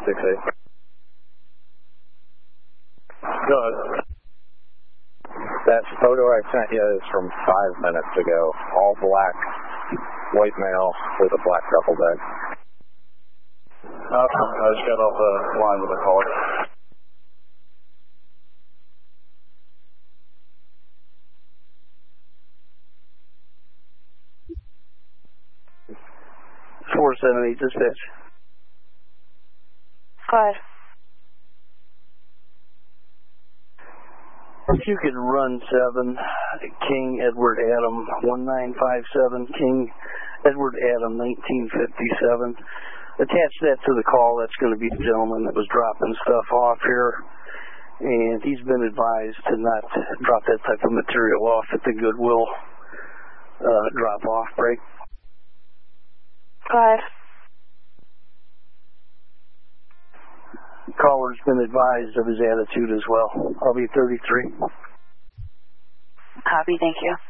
368. Go ahead. That photo I sent you is from 5 minutes ago. All black, white male with a black duffel bag. I just got off the line with a caller. .478 dispatch. Go ahead. If you could run 7, King Edward Adam, 1957, King Edward Adam, 1957. Attach that to the call. That's going to be the gentleman that was dropping stuff off here. And he's been advised to not drop that type of material off at the Goodwill drop-off break. Go ahead. Caller's been advised of his attitude as well. I'll be 33. Copy, thank you.